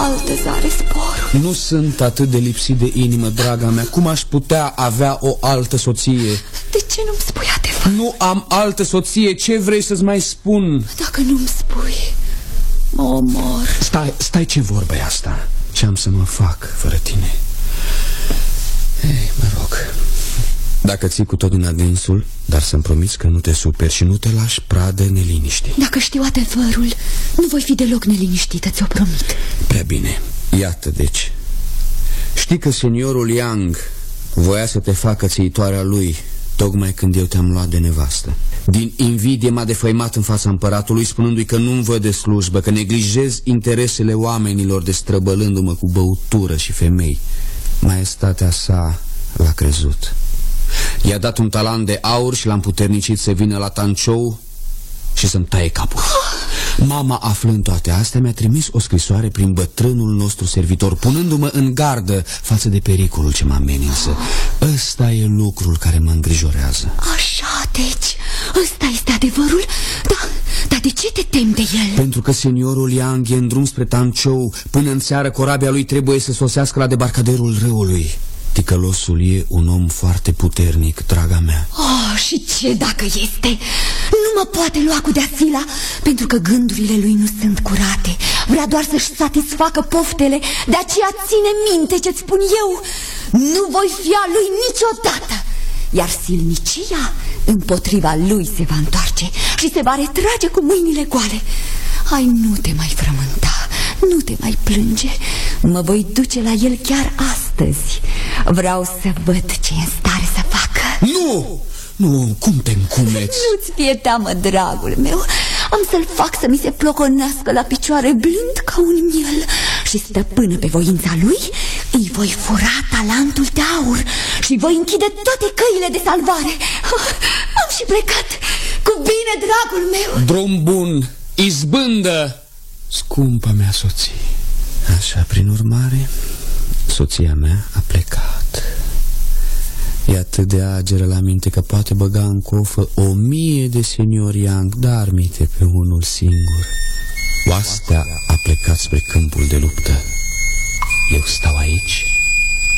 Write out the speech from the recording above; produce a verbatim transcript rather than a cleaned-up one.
altă zare sporul. Nu sunt atât de lipsit de inimă, draga mea. Cum aș putea avea o altă soție? De ce nu-mi spui adevărul? Nu am altă soție, ce vrei să-ți mai spun? Dacă nu-mi spui, mă omor. Stai, stai, ce vorbă e asta? Ce am să mă fac fără tine? Ei, mă rog, dacă ții cu tot din adinsul, dar să-mi promiți că nu te superi și nu te lași pradă neliniștii. Dacă știu adevărul, nu voi fi deloc neliniștită, ți-o promit. Prea bine, iată deci. Știi că seniorul Yang voia să te facă țiitoarea lui tocmai când eu te-am luat de nevastă. Din invidie m-a defăimat în fața împăratului, spunându-i că nu-mi văd de slujbă, că neglijez interesele oamenilor, destrăbălându-mă cu băutură și femei. Maestatea sa l-a crezut. I-a dat un talan de aur și l-am puternicit să vină la Tancou și să-mi taie capul. Mama, aflând toate astea, mi-a trimis o scrisoare prin bătrânul nostru servitor, punându-mă în gardă față de pericolul ce mă amenință. Ăsta e lucrul care mă îngrijorează. Așa, deci, ăsta este adevărul? Da, dar de ce te temi de el? Pentru că seniorul Yang e în drum spre Tancou. Până în seară corabia lui trebuie să sosească la debarcaderul râului. Ticălosul e un om foarte puternic, draga mea. Oh, și ce dacă este? Nu mă poate lua cu deasila, pentru că gândurile lui nu sunt curate. Vrea doar să-și satisfacă poftele. De aceea ține minte ce-ți spun eu. Nu voi fi a lui niciodată. Iar silnicia împotriva lui se va întoarce și se va retrage cu mâinile goale. Hai, nu te mai frământa, nu te mai plânge. Mă voi duce la el chiar astăzi. Vreau să văd ce e în stare să facă. Nu! Nu, cum te încumeți? Nu-ți fie teamă, dragul meu. Am să-l fac să mi se ploconească la picioare blând ca un miel. Și stăpână pe voința lui, îi voi fura talentul de aur și voi închide toate căile de salvare. Am și plecat. Cu bine, dragul meu. Drum bun, izbândă, scumpa mea soție. Așa, prin urmare, soția mea a plecat. E atât de ageră la minte că poate băga în cofă o mie de seniori Yang, dar mite pe unul singur. Oastea a plecat spre câmpul de luptă. Eu stau aici